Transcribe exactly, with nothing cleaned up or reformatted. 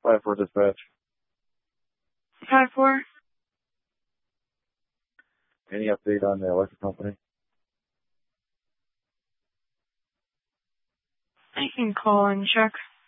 five four dispatch. five four. Any update on the electric company? I can call and check.